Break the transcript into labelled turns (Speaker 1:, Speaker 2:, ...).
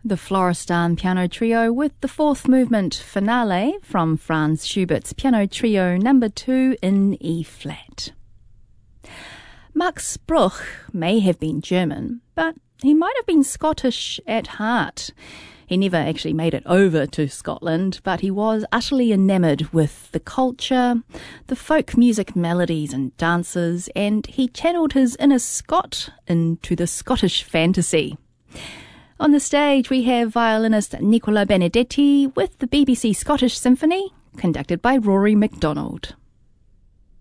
Speaker 1: the Florestan Piano Trio with the fourth movement finale from Franz Schubert's Piano Trio No. 2 in E-flat. Max Bruch may have been German, but he might have been Scottish at heart. He never actually made it over to Scotland, but he was utterly enamoured with the culture, the folk music melodies and dances, and he channeled his inner Scot into the Scottish fantasy. On the stage we have violinist Nicola Benedetti with the BBC Scottish Symphony, conducted by Rory MacDonald.